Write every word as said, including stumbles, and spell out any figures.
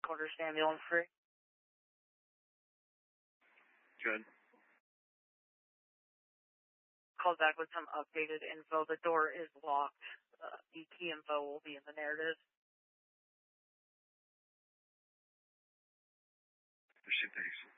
Understand ambulance free. Good. Called back with some updated info. The door is locked. Uh, the key info will be in the narrative. Thanks.